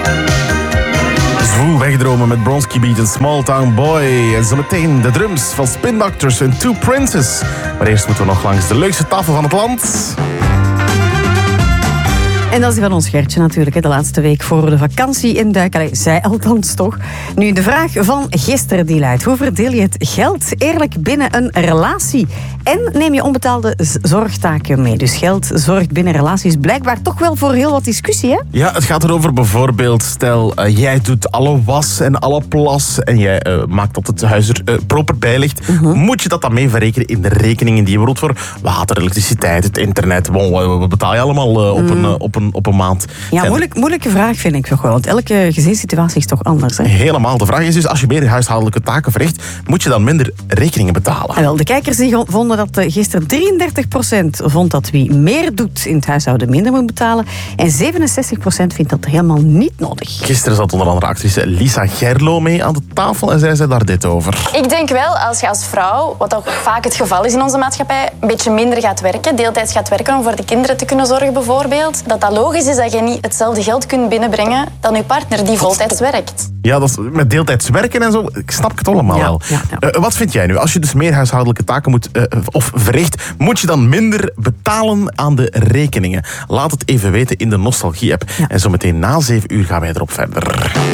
Zwoel wegdromen met Bronski Beat en Small Town Boy. En zometeen de drums van Spin Doctors en Two Princes. Maar eerst moeten we nog langs de leukste tafel van het land. En dat is van ons Gertje natuurlijk, de laatste week voor de vakantie in Duik. Allee, zij althans toch. Nu, de vraag van gisteren die luidt: hoe verdeel je het geld eerlijk binnen een relatie? En neem je onbetaalde zorgtaken mee? Dus geld, zorg binnen relaties, blijkbaar toch wel voor heel wat discussie, hè? Ja, het gaat erover bijvoorbeeld, stel, jij doet alle was en alle plas en jij maakt dat het huis er proper bij ligt. Moet je dat dan mee verrekenen in de rekeningen die je bijvoorbeeld voor water, elektriciteit, het internet, wat betaal je allemaal op een maand? Ja, moeilijke vraag vind ik toch wel, want elke gezinssituatie is toch anders, hè? Helemaal. De vraag is dus, als je meer huishoudelijke taken verricht, moet je dan minder rekeningen betalen? En wel, de kijkers die vonden dat gisteren 33% vond dat wie meer doet in het huishouden minder moet betalen. En 67% vindt dat helemaal niet nodig. Gisteren zat onder andere actrice Lisa Gerlo mee aan de tafel en zij zei daar dit over. Ik denk wel, als je als vrouw, wat ook vaak het geval is in onze maatschappij, een beetje minder gaat werken, deeltijds gaat werken om voor de kinderen te kunnen zorgen bijvoorbeeld, dat logisch is dat je niet hetzelfde geld kunt binnenbrengen dan je partner die voltijds werkt. Ja, dat is met deeltijds werken en zo, ik snap het allemaal wel. Ja. Wat vind jij nu? Als je dus meer huishoudelijke taken moet of verricht, moet je dan minder betalen aan de rekeningen? Laat het even weten in de Nostalgie-app. Ja. En zometeen na 7 uur gaan wij erop verder.